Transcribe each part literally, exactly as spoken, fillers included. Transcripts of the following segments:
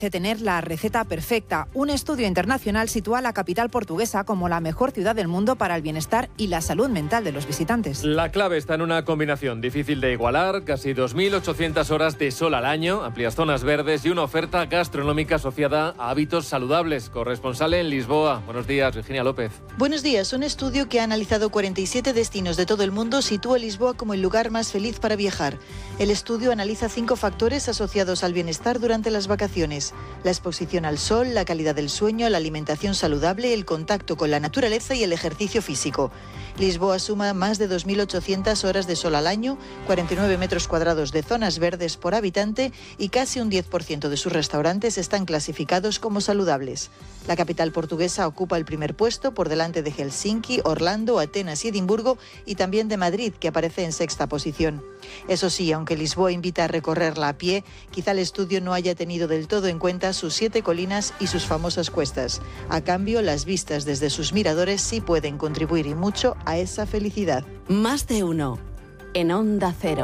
de tener la receta perfecta. Un estudio internacional sitúa a la capital portuguesa como la mejor ciudad del mundo para el bienestar y la salud mental de los visitantes. La clave está en una combinación difícil de igualar, casi dos mil ochocientas horas de sol al año, amplias zonas verdes y una oferta gastronómica asociada a hábitos saludables. Corresponsal en Lisboa. Buenos días, Virginia López. Buenos días. Un estudio que ha analizado cuarenta y siete destinos de todo el mundo sitúa Lisboa como el lugar más feliz para viajar. El estudio analiza cinco factores asociados al bienestar durante las vacaciones: la exposición al sol, la calidad del sueño, la alimentación saludable, el contacto con la naturaleza y el ejercicio físico. Lisboa suma más de dos mil ochocientas horas de sol al año, cuarenta y nueve metros cuadrados de zonas verdes por habitante y casi un diez por ciento de sus restaurantes están clasificados como saludables. La capital portuguesa ocupa el primer puesto por delante de Helsinki, Orlando, Atenas y Edimburgo, y también de Madrid, que aparece en sexta posición. Eso sí, aunque Lisboa invita a recorrerla a pie, quizá el estudio no haya tenido del todo en cuenta sus siete colinas y sus famosas cuestas. A cambio, las vistas desde sus miradores sí pueden contribuir y mucho a esa felicidad. Más de uno en Onda Cero.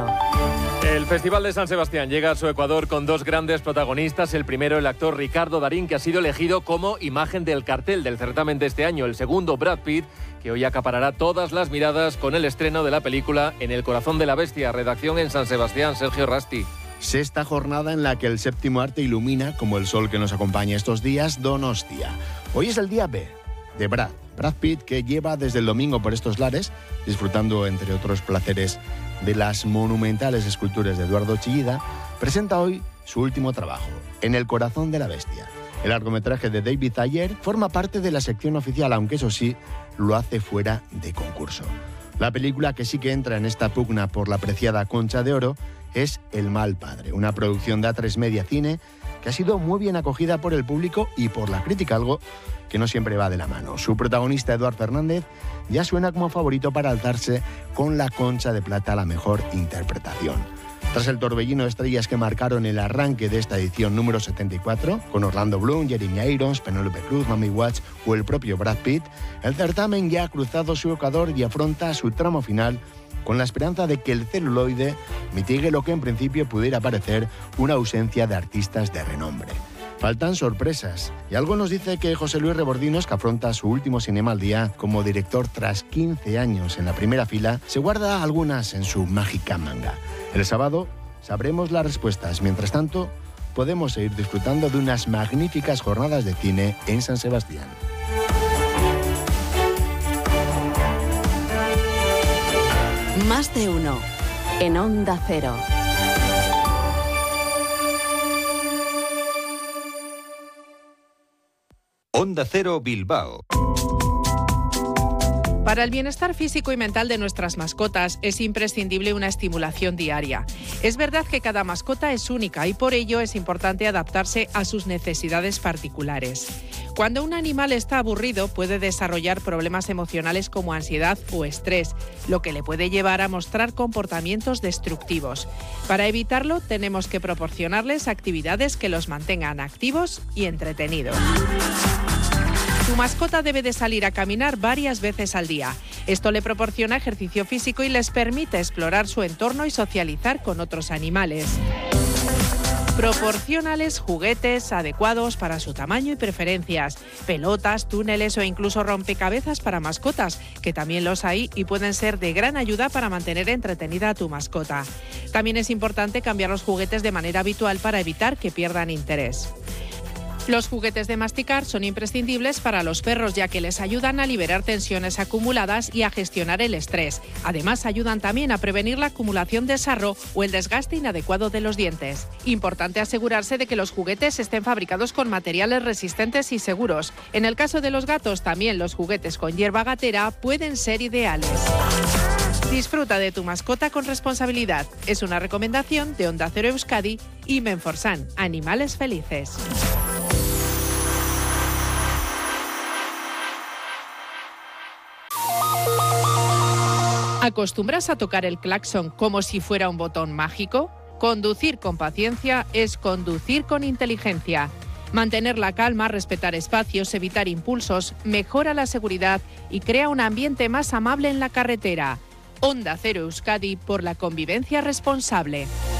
El Festival de San Sebastián llega a su Ecuador con dos grandes protagonistas. El primero, el actor Ricardo Darín, que ha sido elegido como imagen del cartel del certamen de este año. El segundo, Brad Pitt, que hoy acaparará todas las miradas con el estreno de la película En el corazón de la bestia. Redacción en San Sebastián, Sergio Rasti. Sexta jornada en la que el séptimo arte ilumina, como el sol que nos acompaña estos días, Donostia. Hoy es el día B de Brad. Brad Pitt, que lleva desde el domingo por estos lares, disfrutando, entre otros placeres, de las monumentales esculturas de Eduardo Chillida, presenta hoy su último trabajo, En el corazón de la bestia. El largometraje de David Ayer forma parte de la sección oficial, aunque eso sí, lo hace fuera de concurso. La película que sí que entra en esta pugna por la apreciada Concha de Oro es El mal padre, una producción de A tres Media Cine que ha sido muy bien acogida por el público y por la crítica, algo que no siempre va de la mano. Su protagonista, Eduard Fernández, ya suena como favorito para alzarse con la Concha de Plata a la mejor interpretación. Tras el torbellino de estrellas que marcaron el arranque de esta edición número setenta y cuatro, con Orlando Bloom, Jeremy Irons, Penélope Cruz, Naomi Watts o el propio Brad Pitt, el certamen ya ha cruzado su Ecuador y afronta su tramo final con la esperanza de que el celuloide mitigue lo que en principio pudiera parecer una ausencia de artistas de renombre. Faltan sorpresas, y algo nos dice que José Luis Rebordinos, que afronta su último Cinema al Día como director tras quince años en la primera fila, se guarda algunas en su mágica manga. El sábado sabremos las respuestas. Mientras tanto, podemos seguir disfrutando de unas magníficas jornadas de cine en San Sebastián. Más de uno en Onda Cero. Onda Cero Bilbao. Para el bienestar físico y mental de nuestras mascotas es imprescindible una estimulación diaria. Es verdad que cada mascota es única y por ello es importante adaptarse a sus necesidades particulares. Cuando un animal está aburrido puede desarrollar problemas emocionales como ansiedad o estrés, lo que le puede llevar a mostrar comportamientos destructivos. Para evitarlo tenemos que proporcionarles actividades que los mantengan activos y entretenidos. Tu mascota debe de salir a caminar varias veces al día. Esto le proporciona ejercicio físico y les permite explorar su entorno y socializar con otros animales. Proporciónales juguetes adecuados para su tamaño y preferencias, pelotas, túneles o incluso rompecabezas para mascotas, que también los hay y pueden ser de gran ayuda para mantener entretenida a tu mascota. También es importante cambiar los juguetes de manera habitual para evitar que pierdan interés. Los juguetes de masticar son imprescindibles para los perros, ya que les ayudan a liberar tensiones acumuladas y a gestionar el estrés. Además, ayudan también a prevenir la acumulación de sarro o el desgaste inadecuado de los dientes. Importante asegurarse de que los juguetes estén fabricados con materiales resistentes y seguros. En el caso de los gatos, también los juguetes con hierba gatera pueden ser ideales. Disfruta de tu mascota con responsabilidad. Es una recomendación de Onda Cero Euskadi y Menforsan, Animales Felices. ¿Acostumbras a tocar el claxon como si fuera un botón mágico? Conducir con paciencia es conducir con inteligencia. Mantener la calma, respetar espacios, evitar impulsos, mejora la seguridad y crea un ambiente más amable en la carretera. Onda Cero Euskadi por la convivencia responsable.